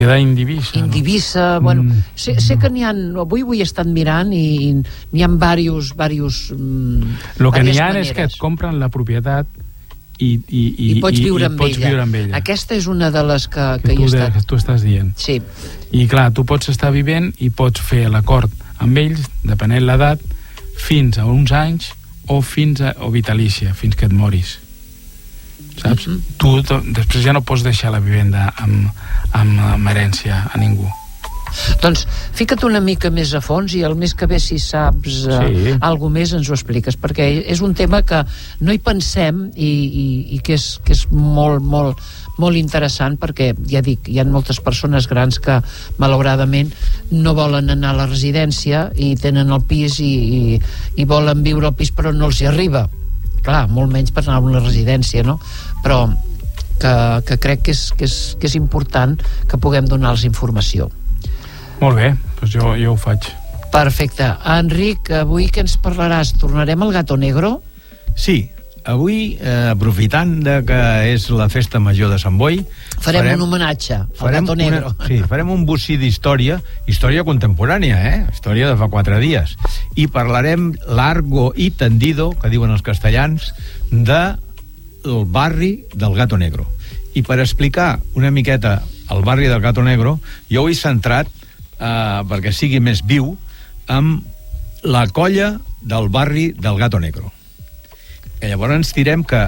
Indivisa, bueno, sé que n'hi ha, avui ho he estat mirant i n'hi ha diversos el que n'hi ha és que et compren la propietat i pots viure amb ella. Aquesta és una de les que hi he estat. Que tu estàs dient. Sí. I clar, tu pots estar vivint i pots fer l'acord amb ells, depenent l'edat, fins a uns anys o vitalícia, fins que et moris. Saps? Tu després ja no pots deixar la vivenda amb herència a ningú. Doncs fica't una mica més a fons i el mes que ve, si saps alguna més, ens ho expliques, perquè és un tema que no hi pensem i que és molt, molt, molt interessant, perquè ja dic, hi ha moltes persones grans que malauradament no volen anar a la residència i tenen el pis i volen viure al pis però no els hi arriba. Clar, molt menys per anar a una residència, no? Però que crec que és important que puguem donar-los informació. Molt bé, doncs jo ho faig. Perfecte. Enric, avui què ens parlaràs? Tornarem al Gato Negro? Sí, avui, aprofitant que és la festa major de Sant Boi, farem un homenatge al Gato Negro. Farem un bocí d'història contemporània, història de fa 4 dies, i parlarem largo i tendido, que diuen els castellans, del barri del Gato Negro. I per explicar una miqueta el barri del Gato Negro, jo ho he centrat, perquè sigui més viu, amb la colla del barri del Gato Negro. I llavors ens direm que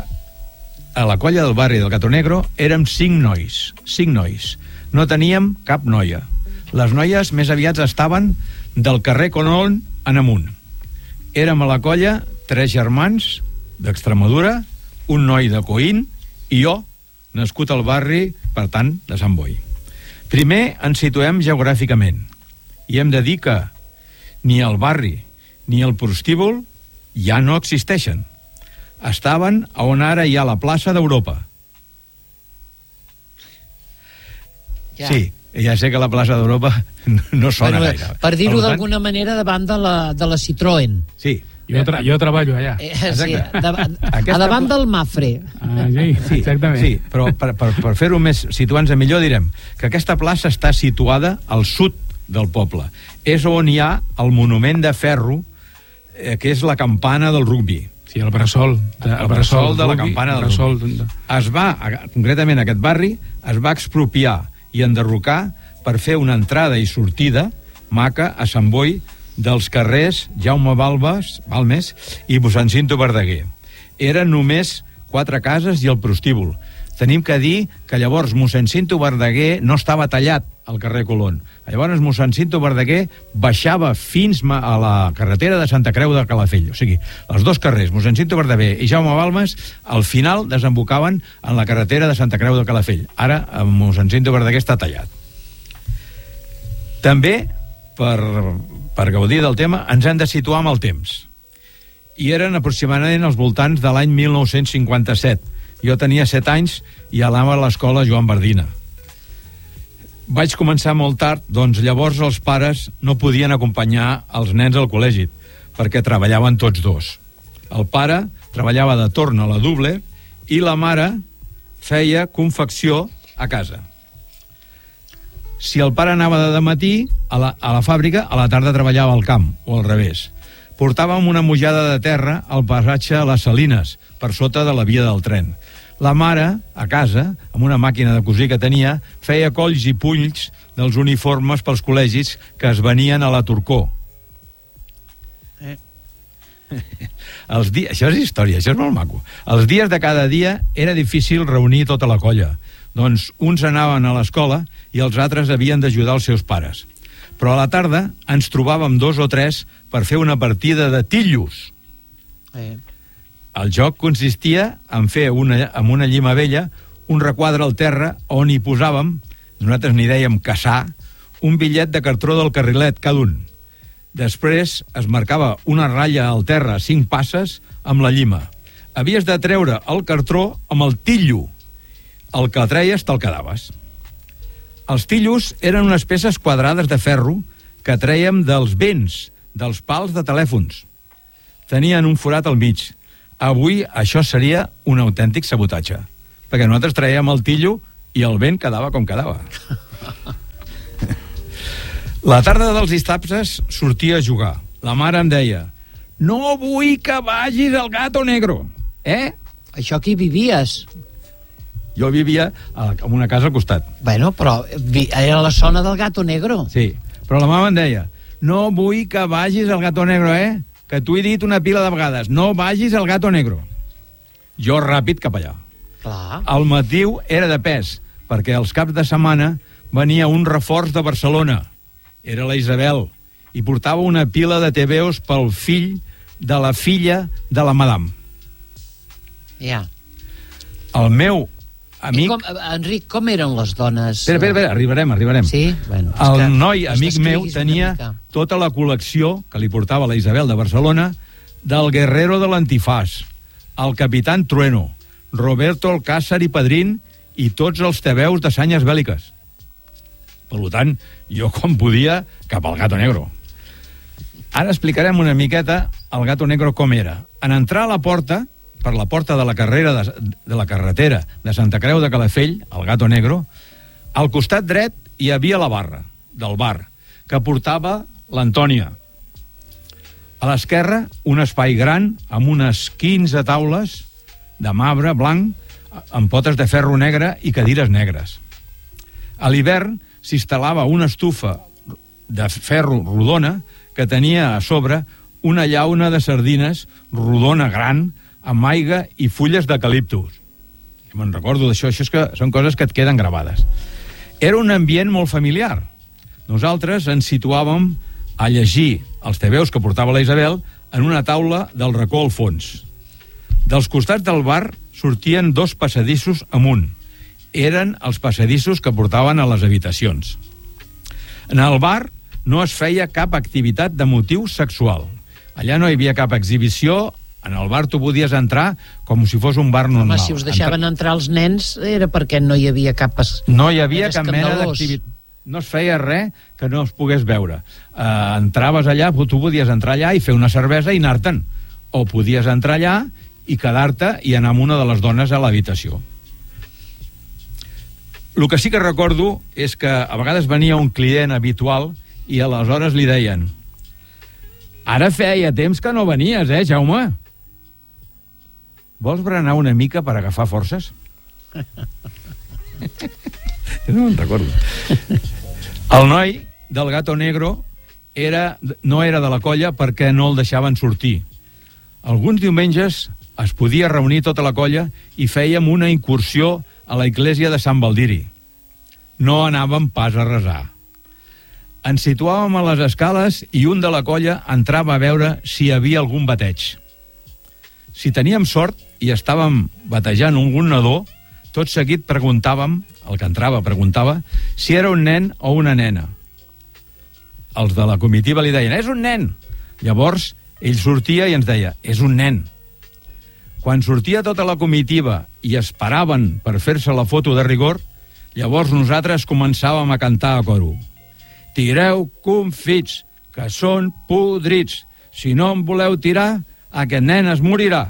a la colla del barri del Gato Negro érem 5 nois. No teníem cap noia. Les noies més aviat estaven del carrer Colón en amunt. Érem a la colla 3 germans d'Extremadura, un noi de Coín i jo, nascut al barri, per tant, de Sant Boi. Primer ens situem geogràficament i hem de dir que ni el barri ni el prostíbul ja no existeixen. Estaven on ara hi ha la plaça d'Europa. Ja. Sí, ja sé que la plaça d'Europa no sona gaire. Per dir-ho d'alguna manera, davant de la Citroën. Sí. Jo treballo allà. Sí, a davant del Mafre. Sí, exactament. Sí, però per fer-ho més, situant-nos millor, direm que aquesta plaça està situada al sud del poble. És on hi ha el monument de ferro, que és la campana del rugbi. Sí, el bressol. El bressol de la campana del rugbi. Concretament aquest barri, es va expropiar i enderrocar per fer una entrada i sortida maca a Sant Boi dels carrers Jaume Balmes i mossèn Cinto Verdaguer. Eren només 4 cases i el prostíbul. Tenim que dir que llavors mossèn Cinto Verdaguer no estava tallat al carrer Colón. Llavors mossèn Cinto Verdaguer baixava fins a la carretera de Santa Creu de Calafell. O sigui, els 2 carrers, mossèn Cinto Verdaguer i Jaume Balmes, al final desembocaven en la carretera de Santa Creu de Calafell. Ara, mossèn Cinto Verdaguer està tallat. També, per gaudir del tema, ens hem de situar amb el temps. I eren aproximadament als voltants de l'any 1957. Jo tenia 7 anys i anava a l'escola Joan Bardina. Vaig començar molt tard, doncs llavors els pares no podien acompanyar els nens al col·legi, perquè treballaven tots 2. El pare treballava de torn a la Doble i la mare feia confecció a casa. Si el pare anava de matí a la fàbrica, a la tarda treballava al camp, o al revés. Portàvem una mujada de terra al passatge a les Salines, per sota de la via del tren. La mare, a casa, amb una màquina de cosir que tenia, feia colls i punys dels uniformes pels col·legis que es venien a la Torcó. Això és història, això és molt maco. Els dies de cada dia era difícil reunir tota la colla. Doncs uns anaven a l'escola i els altres havien d'ajudar els seus pares. Però a la tarda ens trobàvem 2 o 3 per fer una partida de tillos. El joc consistia en fer amb una llima vella un requadre al terra on hi posàvem, nosaltres n'hi dèiem caçar, un bitllet de cartró del carrilet cada un. Després es marcava una ratlla al terra 5 passes amb la llima. Havies de treure el cartró amb el tillo. El que treies te'l quedaves. Els tillos eren unes peces quadrades de ferro que trèiem dels vents, dels pals de telèfons. Tenien un forat al mig. Avui això seria un autèntic sabotatge, perquè nosaltres traiem el tillo i el vent quedava com quedava. La tarda dels dissabtes sortia a jugar. La mare em deia: no vull que vagis al Gato Negro. Això aquí vivies? Jo vivia en una casa al costat. Bueno, però era la zona del Gato Negro. Sí, però la mama em deia: no vull que vagis al Gato Negro, que t'ho he dit una pila de vegades. No vagis al Gato Negro. Jo ràpid cap allà. Clar. El motiu era de pes, perquè els caps de setmana venia un reforç de Barcelona. Era la Isabel, i portava una pila de tebeos pel fill de la filla de la madame. Ja. El meu amic... Enric, com eren les dones? Espera, arribarem. Sí? Bueno, el noi, amic meu, tenia tota la col·lecció que li portava la Isabel de Barcelona del Guerrero de l'Antifàs, el Capitán Trueno, Roberto Alcázar i Padrín i tots els tebeus de sanyes bèl·liques. Per tant, jo quan podia, cap al Gato Negro. Ara explicarem una miqueta el Gato Negro com era. En entrar a la porta, per la porta de la carretera de Santa Creu de Calafell, el Gato Negro, al costat dret hi havia la barra del bar, que portava l'Antònia. A l'esquerra, un espai gran amb unes 15 taules de marbre blanc amb potes de ferro negre i cadires negres. A l'hivern s'instal·lava una estufa de ferro rodona que tenia a sobre una llauna de sardines rodona gran amb aigua i fulles d'eucaliptus. Me'n recordo d'això, això és que són coses que et queden gravades. Era un ambient molt familiar. Nosaltres ens situàvem a llegir els tebeus que portava la Isabel en una taula del racó al fons. Dels costats del bar sortien 2 passadissos amunt. Eren els passadissos que portaven a les habitacions. En el bar no es feia cap activitat de motiu sexual. Allà no hi havia cap exhibició. En el bar tu podies entrar com si fos un bar normal. Home, si us deixaven entrar els nens era perquè no hi havia cap... No hi havia cap mena d'activitat. No es feia res que no es pogués veure. Entraves allà, tu podies entrar allà i fer una cervesa i anar-te'n. O podies entrar allà i quedar-te i anar amb una de les dones a l'habitació. El que sí que recordo és que a vegades venia un client habitual i aleshores li deien: ara feia temps que no venies, Jaume? Vols berenar una mica per agafar forces? No me'n recordo. El noi del Gato Negro no era de la colla perquè no el deixaven sortir. Alguns diumenges es podia reunir tota la colla i fèiem una incursió a la església de Sant Baldiri. No anàvem pas a resar. Ens situàvem a les escales i un de la colla entrava a veure si hi havia algun bateig. Si teníem sort i estàvem batejant algun nadó, tot seguit preguntàvem, el que entrava preguntava, si era un nen o una nena. Els de la comitiva li deien: és un nen! Llavors ell sortia i ens deia: és un nen. Quan sortia tota la comitiva i esperaven per fer-se la foto de rigor, llavors nosaltres començàvem a cantar a coro: tireu confits, que són podrits. Si no em voleu tirar, aquest nen es morirà.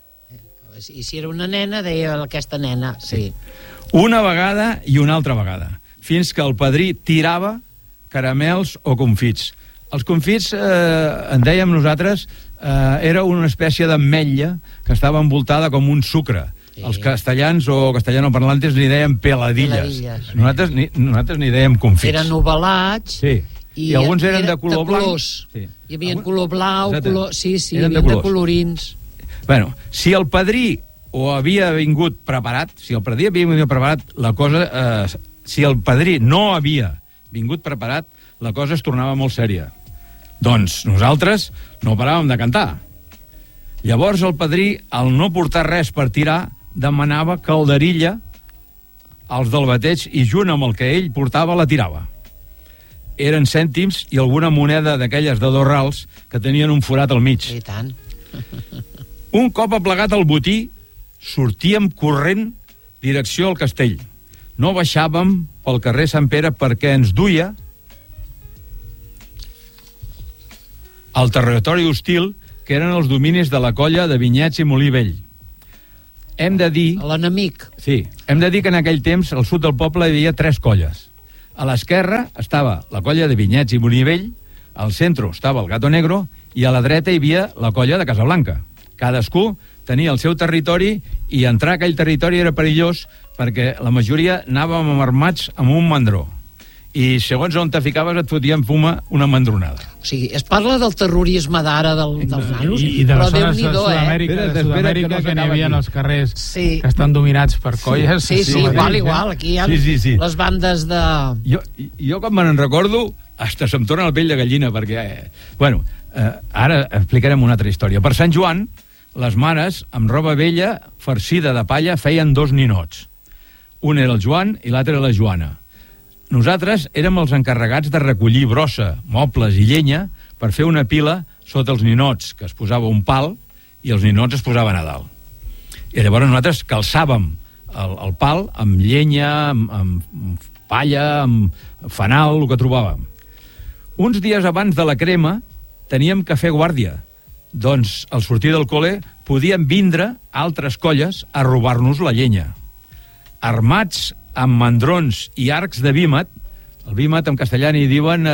I si era una nena, deia aquesta nena, sí. Una vegada i una altra vegada, fins que el padrí tirava caramels o confits. Els confits, en dèiem nosaltres, era una espècie d'ametlla que estava envoltada com un sucre. Sí. Els castellans o castellanoparlantes n'hi deien peladilles. Nosaltres n'hi dèiem confits. Eren ovalats. Sí. I alguns eren de color blanc. Sí. Hi havia color blau, color... Sí, hi havia de colorins. Bueno, si el padrí ho havia vingut preparat, la cosa... si el padrí no havia vingut preparat, la cosa es tornava molt sèria. Doncs nosaltres no paràvem de cantar. Llavors el padrí, al no portar res per tirar, demanava calderilla als del bateig i junt amb el que ell portava la tirava. Eren cèntims i alguna moneda d'aquelles de 2 rals que tenien un forat al mig. I tant. Un cop aplegat el botí, sortíem corrent direcció al castell. No baixàvem pel carrer Sant Pere perquè ens duia al territori hostil que eren els dominis de la colla de Vinyets i Molí Vell. Hem de dir... L'enemic. Sí, hem de dir que en aquell temps al sud del poble hi havia 3 colles. A l'esquerra estava la colla de Vinyets i Bonivell, al centre estava el Gato Negro i a la dreta hi havia la colla de Casablanca. Cadascú tenia el seu territori i entrar a aquell territori era perillós perquè la majoria anàvem armats amb un mandró. I segons on te ficaves et fotien fuma una mandronada. O sigui, es parla del terrorisme d'ara dels nanos, I de les zones de Sud-amèrica, que n'hi havia als carrers que estan dominats per colles. Sí, igual. Aquí hi ha les bandes de... Jo quan me'n recordo, hasta se'm torna el pell de gallina, perquè... Ara explicarem una altra història. Per Sant Joan, les mares, amb roba vella, farcida de palla, feien 2 ninots. Un era el Joan i l'altre era la Joana. Nosaltres érem els encarregats de recollir brossa, mobles i llenya per fer una pila sota els ninots, que es posava un pal i els ninots es posaven a dalt. I llavors nosaltres calçàvem el pal amb llenya, amb palla, amb fanal, el que trobàvem. Uns dies abans de la crema teníem que fer guàrdia. Doncs, al sortir del col·le, podien vindre altres colles a robar-nos la llenya. Armats amb mandrons i arcs de vímet, el vímet en castellà n'hi diuen...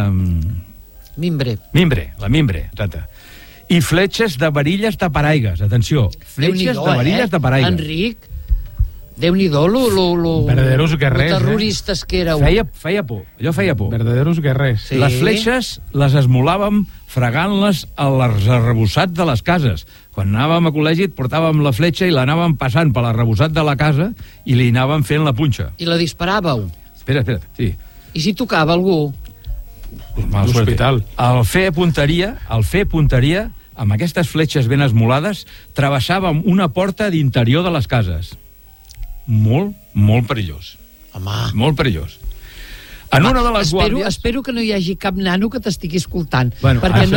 Mimbre, la mimbre, exacte. I fletxes de varilles de paraigues, atenció, fletxes de varilles de paraigues. Enric, Déu-n'hi-do, verdaderos guerrers, terroristes que éreu. Feia por, allò feia por. Verdaderos guerrers. Sí. Les fletxes les esmolàvem fregant-les a l'arrebossat de les cases. Quan anàvem a col·legi portàvem la fletxa i l'anàvem passant per l'arrebossat de la casa i li anàvem fent la punxa. I la disparàveu? Espera, sí. I si tocava algú? L'hospital. Al fer punteria, amb aquestes fletxes ben esmolades, travessàvem una porta d'interior de les cases. Molt perillós. Home. Molt perillós. En una de les guàrdies... Espero que no hi hagi cap nano que t'estigui escoltant, perquè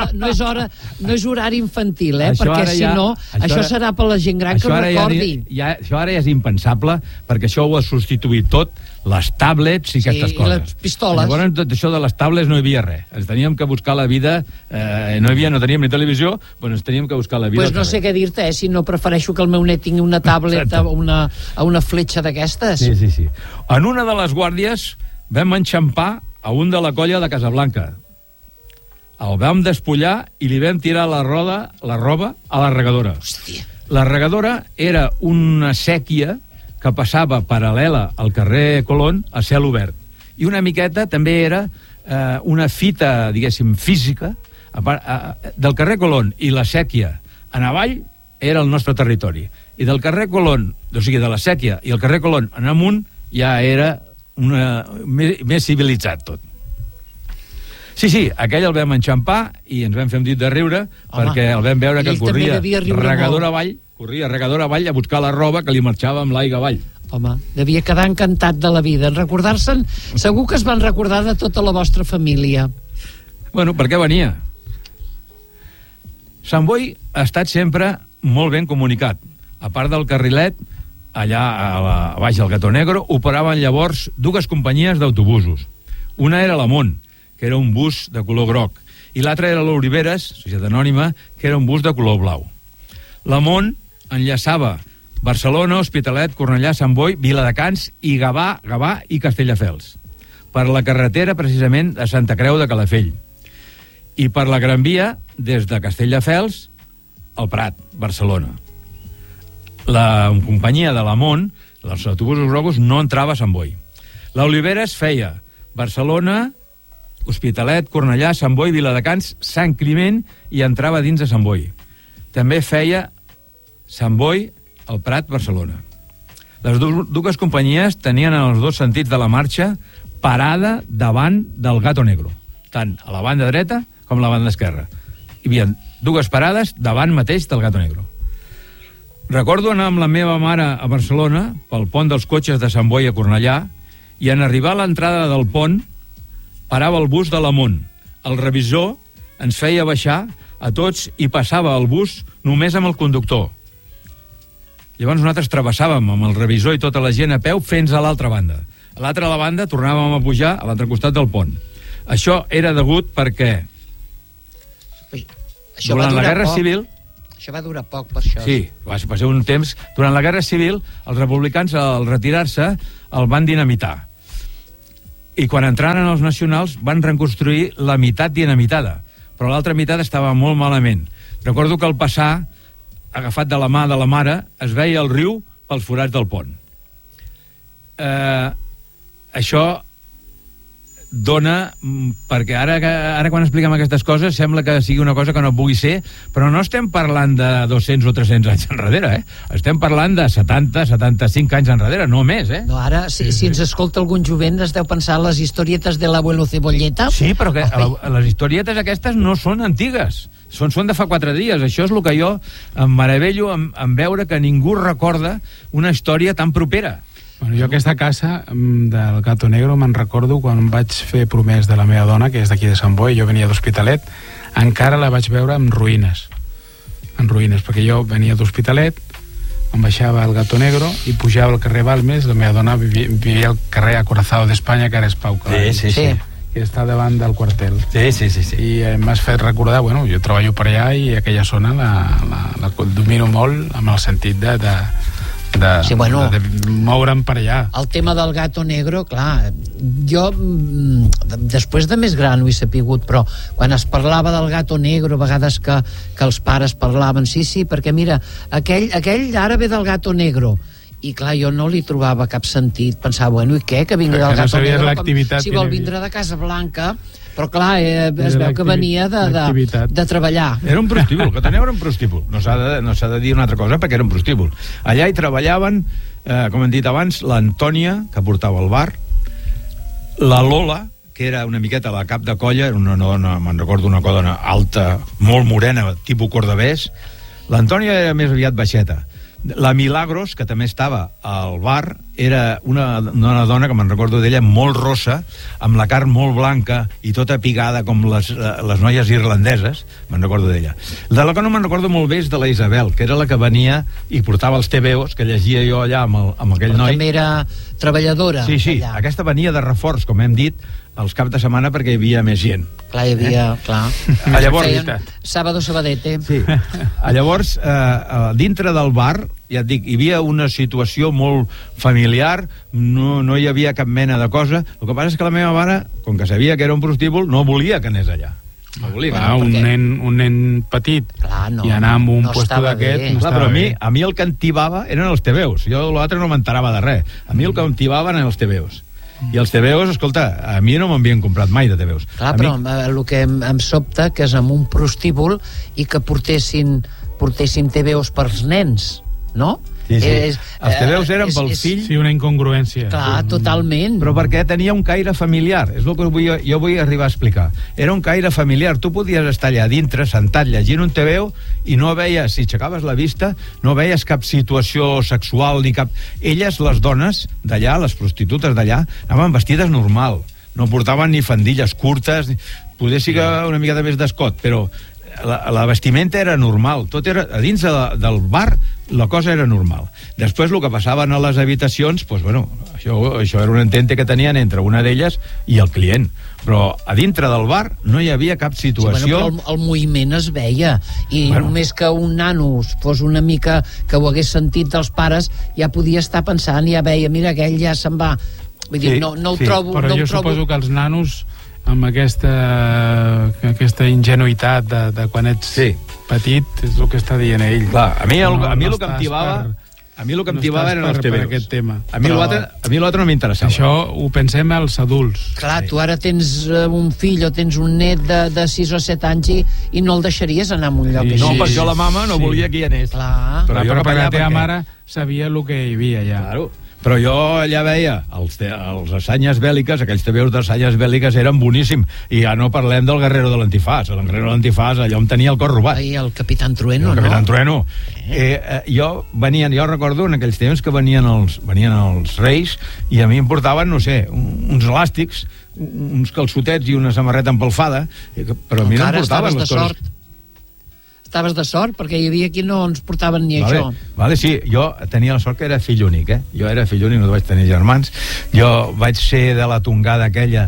no és horari infantil, perquè si no, això serà per la gent gran que ho recordi. Això ara ja és impensable, perquè això ho ha substituït tot, les tablets i aquestes coses. I les pistoles. Llavors, tot això de les tablets no hi havia res. Ens teníem que buscar la vida, no teníem ni televisió, però ens teníem que buscar la vida. Pues no sé què dir-te, si no prefereixo que el meu net tingui una tablet a una fletxa d'aquestes. Sí. En una de les guàrdies vam enxampar a un de la colla de Casablanca. El vam despullar i li vam tirar la roba a la regadora. Hòstia. La regadora era una sèquia que passava paral·lela al carrer Colón a cel obert. I una miqueta també era una fita, diguéssim, física del carrer Colón i la sèquia en avall era el nostre territori. I del carrer Colón, o sigui, de la sèquia i el carrer Colón en amunt ja era més civilitzat tot. Sí, aquell el vam enxampar i ens vam fer un dit de riure. Home, perquè el vam veure que corria regadora avall a buscar la roba que li marxava amb l'aigua avall. Home, devia quedar encantat de la vida. En recordar-se'n, segur que es van recordar de tota la vostra família. Bueno, per què venia? Sant Boi ha estat sempre molt ben comunicat. A part del carrilet, allà a baix del Gato Negro, operaven llavors 2 companyies d'autobusos. Una era la Mont, que era un bus de color groc, i l'altra era l'Oliveres, societat anònima, que era un bus de color blau. La Mont enllaçava Barcelona, Hospitalet, Cornellà, Sant Boi, Viladecans i Gavà i Castelldefels, per la carretera precisament de Santa Creu de Calafell, i per la Gran Via des de Castelldefels al Prat, Barcelona. La companyia de la Mont, els autobusos grocs, no entrava a Sant Boi. L'Oliveres feia Barcelona, Hospitalet, Cornellà, Sant Boi, Viladecans, Sant Climent i entrava dins de Sant Boi. També feia Sant Boi, el Prat, Barcelona. Les 2 companyies tenien en els 2 sentits de la marxa parada davant del Gato Negro, tant a la banda dreta com a la banda esquerra. Hi havia 2 parades davant mateix del Gato Negro. Recordo anar amb la meva mare a Barcelona pel pont dels cotxes de Sant Boi a Cornellà i en arribar a l'entrada del pont parava el bus de la Mont. El revisor ens feia baixar a tots i passava el bus només amb el conductor. Llavors nosaltres travessàvem amb el revisor i tota la gent a peu fins a l'altra banda. A l'altra banda tornàvem a pujar a l'altre costat del pont. Això era degut perquè durant la Guerra Civil... Això va durar poc, per això. Sí, va ser un temps... Durant la Guerra Civil, els republicans, al retirar-se, el van dinamitar. I quan entraren els nacionals van reconstruir la meitat dinamitada, però l'altra meitat estava molt malament. Recordo que al passar, agafat de la mà de la mare, es veia el riu pels forats del pont. Això dona, perquè ara quan expliquem aquestes coses sembla que sigui una cosa que no pugui ser, però no estem parlant de 200 o 300 anys enrere, estem parlant de 70, 75 anys enrere, no més, No, ara, si ens escolta algun jovent, es deu pensar les historietes de l'abuelo Cebolleta. Sí, però que les historietes aquestes no són antigues, són de fa 4 dies. Això és el que jo em meravello en veure que ningú recorda una història tan propera. Bueno, jo aquesta casa del Gato Negro me'n recordo quan vaig fer promès de la meva dona, que és d'aquí de Sant Boi, jo venia d'Hospitalet, encara la vaig veure en ruïnes, perquè jo venia d'Hospitalet, em baixava al Gato Negro i pujava al carrer Balmes. La meva dona vivia al carrer Acorazado d'Espanya, que ara és Pau Cavall. Sí. Que està davant del quartel. Sí. I m'has fet recordar, bueno, jo treballo per allà i aquella zona la domino molt amb el sentit de moure'm per allà. El tema del Gato Negro, clar, jo després de més gran ho he sapigut, però quan es parlava del Gato Negro, a vegades que els pares parlaven, sí, perquè mira, aquell ara ve del Gato Negro, i clar, jo no li trobava cap sentit, pensava, bueno, i què, que vingui del Gato Negro, si vol vindre de Casablanca, però clar, es veu que venia de treballar. Era un prostíbul, que tenia era un prostíbul. No s'ha de dir una altra cosa, perquè era un prostíbul. Allà hi treballaven, com hem dit abans, l'Antònia, que portava el bar, la Lola, que era una miqueta la cap de colla, era una dona, me'n recordo, una dona alta, molt morena, tipus cordabès. L'Antònia era més aviat baixeta. La Milagros, que també estava al bar, era una dona, que me'n recordo d'ella, molt rossa, amb la carn molt blanca i tota pigada com les noies irlandeses, me'n recordo d'ella. De la que no me'n recordo molt bé és de la Isabel, que era la que venia i portava els TVOs, que llegia jo allà amb aquell noi. També era treballadora. Sí, allà. Aquesta venia de reforç, com hem dit, els caps de setmana perquè hi havia més gent. Clar, hi havia, clar. Llavors, Sábado Sabadete. Sí. Llavors, dintre del bar, ja et dic, hi havia una situació molt familiar, no hi havia cap mena de cosa. El que passa és que la meva mare, com que sabia que era un prostíbul, no volia que anés allà. No volia. Clar, un nen petit, clar, i anar amb un puesto d'aquest... Però a mi el que em tibava eren els TVOs. Jo l'altre no m'enterava de res. A mi el que em tibaven eren els TVOs. I els TVOs, escolta, a mi no m'havien comprat mai de TVOs. Clar, però el que em sobta que és amb un prostíbul i que portessin TVOs pels nens, no? Sí. Els TVOs eren pels fills. Sí, una incongruència. Clar, totalment. Però perquè tenia un caire familiar, és el que jo vull arribar a explicar. Era un caire familiar, tu podies estar allà dintre, sentat, llegint un TVO, i no veies, si aixecaves la vista, no veies cap situació sexual ni cap... Elles, les dones d'allà, les prostitutes d'allà, anaven vestides normal, no portaven ni faldilles curtes, poder ser una mica més d'escot, però la vestimenta era normal, tot era a dins del bar, la cosa era normal. Després el que passaven a les habitacions, doncs, bueno, això era un entente que tenien entre una d'elles i el client, però a dintre del bar no hi havia cap situació. Sí, bueno, però el moviment es veia, i només que un nano fos una mica que ho hagués sentit dels pares, ja podia estar pensant, ja veia, mira, aquell ja se'n va. Vull dir, no ho trobo... Però jo suposo que els nanos, amb aquesta ingenuïtat de quan ets petit, és el que està dient ell. Clar, a mi el que em tibava eren els TVOs. Aquest tema. A mi l'altre no m'interessava. Això ho pensem als adults. Clar, tu ara tens un fill o tens un net de 6 o 7 anys i no el deixaries anar a un lloc així. No, perquè la mama no volia que hi anés. Clar. Però perquè la teva mare sabia el que hi havia allà. Claro. Però jo allà veia els assanyes bèl·liques, aquells TVOs d'assanyes bèl·liques eren boníssims, i ja no parlem del Guerrero de l'Antifàs. El Guerrero de l'Antifàs, allò em tenia el cor robat. I el Capitán Trueno, el Capitán Trueno. Jo recordo en aquells temps que venien els reis, i a mi em portaven, no sé, uns elàstics, uns calçotets i una samarreta empalfada, però a mi no em portaven les coses. Estaves de sort, perquè hi havia qui no ens portaven ni això. Vale, sí, jo tenia la sort que era fill únic, Jo era fill únic, no vaig tenir germans. Jo vaig ser de la tongada aquella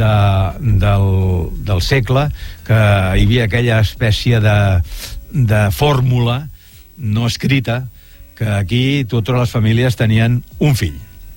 del segle, que hi havia aquella espècie de fórmula no escrita, que aquí totes les famílies tenien un fill.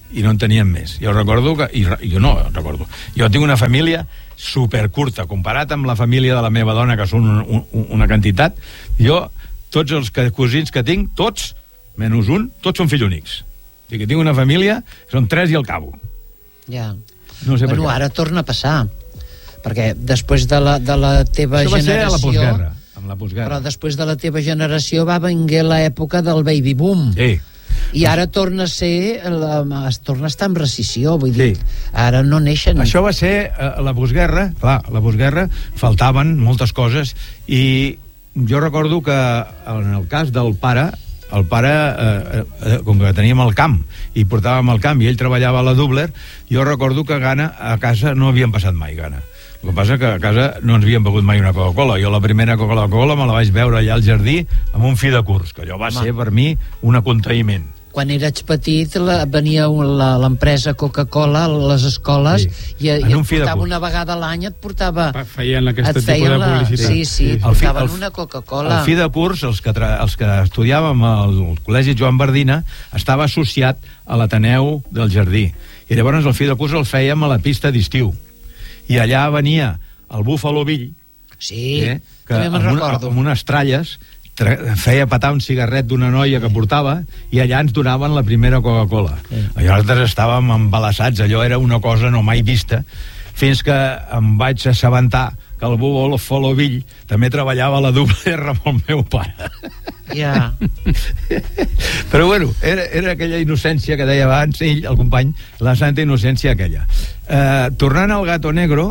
i no en teníem més. Jo recordo que... Jo tinc una família supercurta, comparat amb la família de la meva dona, que són una quantitat. Jo, tots els cosins que tinc, tots, menys un, tots són fills únics. O sigui que tinc una família, són 3 i al cabo. Ja. No sé per què. Ara torna a passar, perquè després de la teva generació... Això va ser a la postguerra. Amb la postguerra. Però després de la teva generació va venir l'època del baby boom. Sí. I ara torna a ser... torna a estar en recessió, vull dir. Ara no neixen... Això va ser la postguerra. Clar, a la postguerra faltaven moltes coses i jo recordo que en el cas del pare, com que teníem el camp i portàvem el camp i ell treballava a la Dubler, jo recordo que a casa no havien passat mai gana. El que passa que a casa no ens havíem begut mai una Coca-Cola. Jo la primera Coca-Cola me la vaig veure allà al jardí amb un fi de curs, que allò va ser per mi un aconseguiment. Quan eres petit venia l'empresa Coca-Cola a les escoles i et portava una vegada a l'any, feien aquest tipus de publicitat. Sí, et portaven una Coca-Cola. El fi de curs, els que estudiàvem al Col·legi Joan Bardina, estava associat a l'Ateneu del Jardí. I llavors el fi de curs el fèiem a la pista d'estiu. I allà venia el Búfalo Bill, que amb unes tralles feia petar un cigarret d'una noia que portava i allà ens donaven la primera Coca-Cola. Nosaltres estàvem embalassats, allò era una cosa no mai vista, fins que em vaig assabentar que el Búfalo Bill també treballava a la Dubler amb el meu pare. Ja. Però bueno, era aquella innocència que deia abans ell, el company, la santa innocència aquella. Tornant al Gato Negro,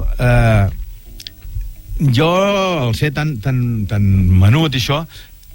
jo, al ser tan menut i això,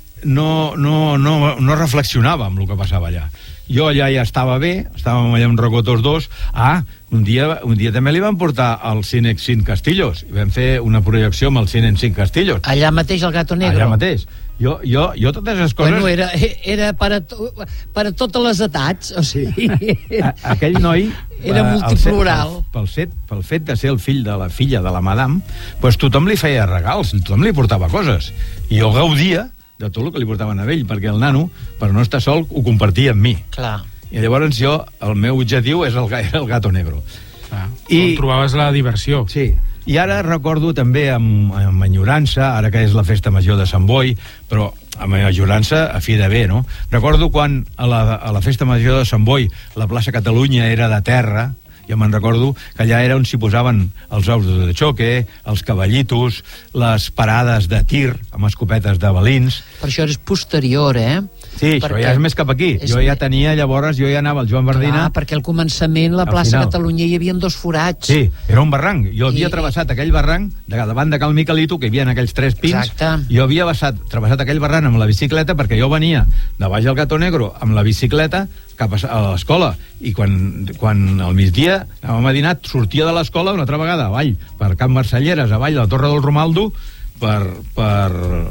no reflexionava amb el que passava allà. Jo allà ja estava bé, estàvem allà amb Rocotos 2. Un dia també li van portar al Cine 5 Castillos i vam fer una projecció amb el Cine 5 Castillos. Allà mateix al Gato Negro? Allà mateix. Jo totes les coses... Bueno, era per a totes les edats, o sigui... Aquell noi... Era multiplural. Pel fet de ser el fill de la filla de la madame, doncs tothom li feia regals, tothom li portava coses. I jo gaudia de tot el que li portaven a ell, perquè el nano, per no estar sol, ho compartia amb mi. Clar. I llavors el meu objectiu era el Gato Negro. I trobaves la diversió. Sí. I ara recordo també amb enyorança, ara que és la festa major de Sant Boi, però amb enyorança a fi de bé, no? Recordo quan a la festa major de Sant Boi la plaça Catalunya era de terra, jo me'n recordo que allà era on s'hi posaven els ous de xoque, els cavallitos, les parades de tir amb escopetes de balins. Per això és posterior, Sí, això ja és més cap aquí. Jo ja anava al Joan Bardina. Clar, perquè al començament la plaça Catalunya hi havia 2 forats. Sí, era un barranc. Jo havia travessat aquell barranc davant de Cal Miquelito, que hi havia aquells 3 pins. Exacte. Jo havia travessat aquell barranc amb la bicicleta perquè jo venia de baix al Gato Negro amb la bicicleta cap a l'escola, i quan al migdia anàvem a dinar, sortia de l'escola una altra vegada avall, per Can Marcelleres, avall a la Torre del Romaldo, per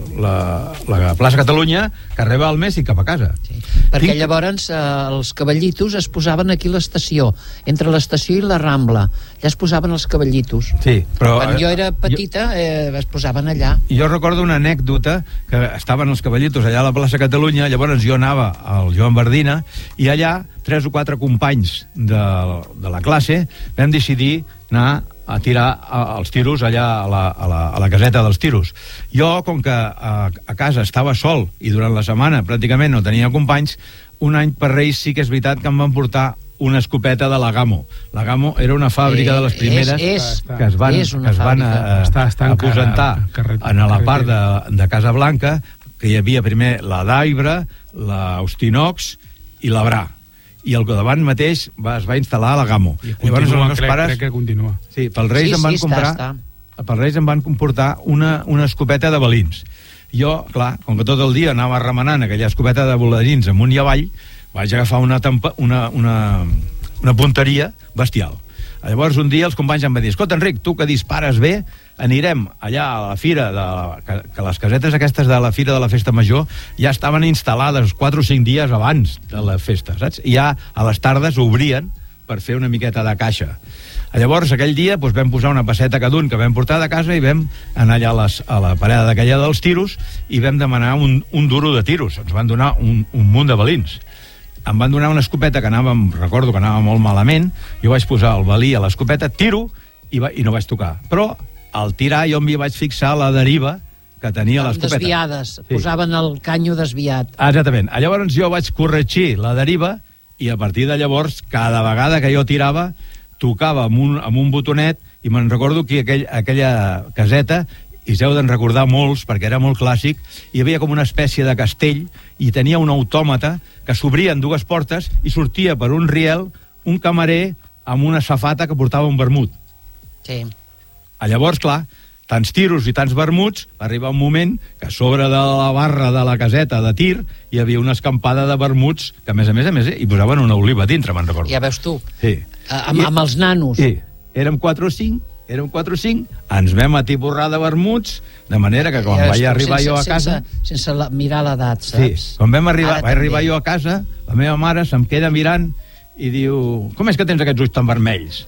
la plaça Catalunya, carrer Balmes i cap a casa. Sí. Perquè llavors els cavallitos es posaven aquí a l'estació, entre l'estació i la Rambla. Allà es posaven els cavallitos. Sí, però quan jo era petita es posaven allà. Jo recordo una anècdota, que estaven els cavallitos allà a la plaça Catalunya, llavors jo anava al Joan Bardina i allà 3 o 4 companys de la classe vam decidir anar a tirar els tiros allà a la caseta dels tiros. Jo, com que a casa estava sol i durant la setmana pràcticament no tenia companys, un any per Reis sí que és veritat que em van portar una escopeta de la Gamo. La Gamo era una fàbrica de les primeres que es van aposentar a la part de Casa Blanca, que hi havia primer la Daibra, la Austinox i la Bra. I al davant mateix es va instal·lar la Gamo. Llavors els meus pares... Crec que continua. Sí, pels Reis em van comprar... Pels Reis em van comportar una escopeta de balins. Jo, clar, com que tot el dia anava remenant aquella escopeta de balins amunt i avall, vaig agafar una punteria bestial. Llavors un dia els companys em van dir: escolta, Enric, tu que dispares bé, anirem allà a la fira que les casetes aquestes de la fira de la festa major ja estaven instal·lades 4 o 5 dies abans de la festa, saps? I ja a les tardes obrien per fer una miqueta de caixa. Llavors aquell dia vam posar una passeta cada un que vam portar de casa i vam anar allà a la parada d'aquella dels tiros i vam demanar un duro de tiros. Ens van donar un munt de balins. em van donar una escopeta que recordo que anava molt malament, jo vaig posar el balí a l'escopeta, tiro i no vaig tocar. Però al tirar jo m'hi vaig fixar la deriva que tenia l'escopeta. Desviades, posaven el canyo desviat. Exactament. Llavors jo vaig corregir la deriva i a partir de llavors, cada vegada que jo tirava, tocava amb un botonet i me'n recordo que aquella caseta, i s'heu d'en recordar molts, perquè era molt clàssic, hi havia com una espècie de castell i tenia un autòmata que s'obrien dues portes i sortia per un riel un camarer amb una safata que portava un vermut. Sí. Llavors, clar, tants tiros i tants vermuts, va arribar un moment que a sobre de la barra de la caseta de tir hi havia una escampada de vermuts que, a més, hi posaven una oliva dintre, me'n recordo. Ja veus tu. Sí. Amb els nanos. Sí. Érem 4 o 5, ens vam atiborrar de vermuts, de manera que quan vaig arribar jo a casa... Sense mirar l'edat, saps? Sí, quan vaig arribar jo a casa, la meva mare se'm queda mirant i diu, com és que tens aquests ulls tan vermells?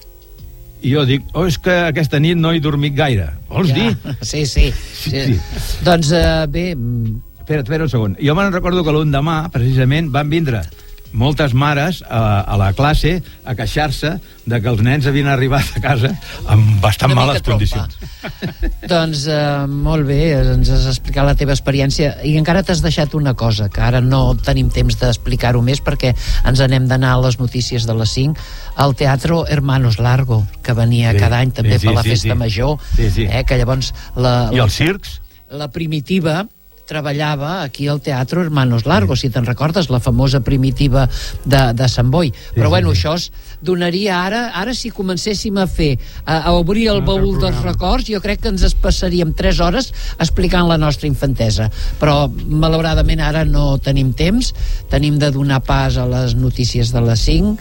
I jo dic, és que aquesta nit no he dormit gaire. Vols dir? Sí. Doncs, bé... Espera un segon. Jo me'n recordo que l'endemà, precisament, van vindre moltes mares a la classe a queixar-se de que els nens havien arribat a casa amb bastant males condicions. Doncs molt bé, ens has explicat la teva experiència i encara t'has deixat una cosa, que ara no tenim temps d'explicar-ho més perquè ens n'hem d'anar a les notícies de les 5, al Teatro Hermanos Largo, que venia cada any també per la festa major, que llavors... I els circs? La Primitiva treballava aquí al Teatro Hermanos Largo, si te'n recordes, la famosa Primitiva de Sant Boi. Però bueno, això es donaria ara si comencéssim a obrir el baúl dels records, jo crec que ens passaríem 3 hores explicant la nostra infantesa. Però, malauradament, ara no tenim temps, tenim de donar pas a les notícies de les 5,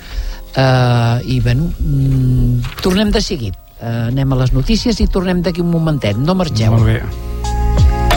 i bueno, tornem de seguit. Anem a les notícies i tornem d'aquí un momentet. No marxeu. Molt bé.